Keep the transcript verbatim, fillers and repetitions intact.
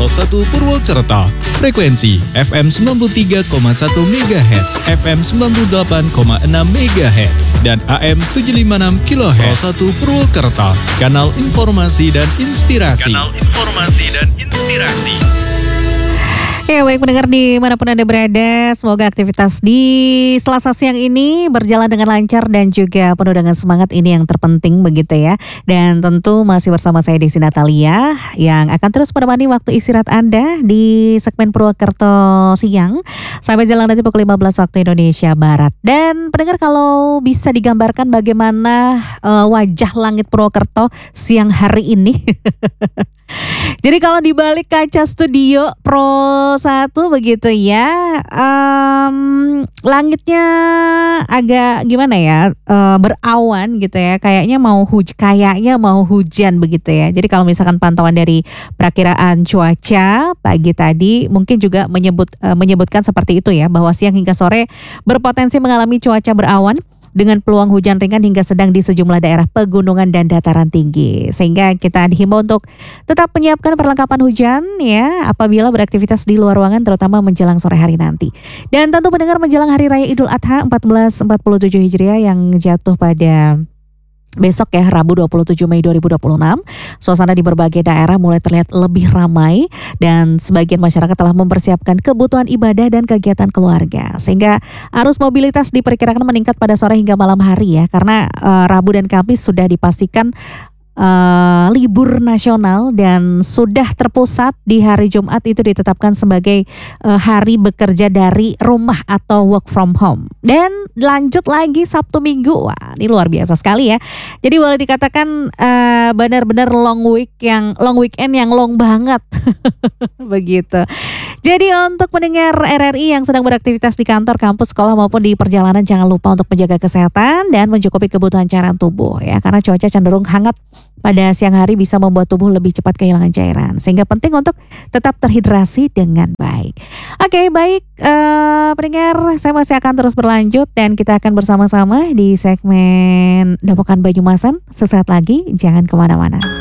satu Purwokerto. Frekuensi F M sembilan puluh tiga koma satu megahertz, F M sembilan puluh delapan koma enam megahertz, dan A M tujuh lima enam kilohertz. satu Purwokerto, kanal informasi dan inspirasi. Kanal informasi dan inspirasi. Ya, baik pendengar dimanapun Anda berada, semoga aktivitas di Selasa siang ini berjalan dengan lancar dan juga penuh dengan semangat. Ini yang terpenting begitu ya. Dan tentu masih bersama saya Desi Natalia yang akan terus menemani waktu istirahat Anda di segmen Purwokerto siang sampai jalan nanti pukul lima belas waktu Indonesia Barat. Dan pendengar, kalau bisa digambarkan bagaimana uh, wajah langit Purwokerto siang hari ini. Jadi kalau di balik kaca studio Pro satu begitu ya, um, langitnya agak gimana ya, uh, berawan gitu ya, kayaknya mau huj, kayaknya mau hujan begitu ya. Jadi kalau misalkan pantauan dari perakiraan cuaca pagi tadi mungkin juga menyebut uh, menyebutkan seperti itu ya, bahwa siang hingga sore berpotensi mengalami cuaca berawan dengan peluang hujan ringan hingga sedang di sejumlah daerah pegunungan dan dataran tinggi. Sehingga kita dihimbau untuk tetap menyiapkan perlengkapan hujan ya apabila beraktivitas di luar ruangan, terutama menjelang sore hari nanti. Dan tentu pendengar, menjelang Hari Raya Idul Adha seribu empat ratus empat puluh tujuh Hijriah yang jatuh pada besok ya, Rabu dua puluh tujuh Mei dua ribu dua puluh enam, suasana di berbagai daerah mulai terlihat lebih ramai dan sebagian masyarakat telah mempersiapkan kebutuhan ibadah dan kegiatan keluarga. Sehingga arus mobilitas diperkirakan meningkat pada sore hingga malam hari ya, karena uh, Rabu dan Kamis sudah dipastikan Uh, libur nasional dan sudah terpusat di hari Jumat itu ditetapkan sebagai uh, hari bekerja dari rumah atau work from home. Dan lanjut lagi Sabtu Minggu, wah ini luar biasa sekali ya. Jadi boleh dikatakan uh, benar-benar long week yang long weekend yang long banget. Begitu. Jadi untuk pendengar R R I yang sedang beraktivitas di kantor, kampus, sekolah maupun di perjalanan, jangan lupa untuk menjaga kesehatan dan mencukupi kebutuhan cairan tubuh ya, karena cuaca cenderung hangat pada siang hari bisa membuat tubuh lebih cepat kehilangan cairan, sehingga penting untuk tetap terhidrasi dengan baik. Oke, baik uh, pendengar, saya masih akan terus berlanjut dan kita akan bersama-sama di segmen Dapokan Banyumasan sesaat lagi, jangan kemana-mana.